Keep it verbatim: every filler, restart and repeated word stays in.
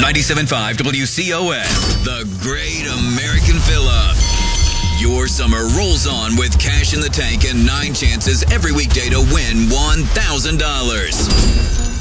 ninety-seven point five W C O S, the Great American Fill-Up. Your summer rolls on with cash in the tank and nine chances every weekday to win one thousand dollars.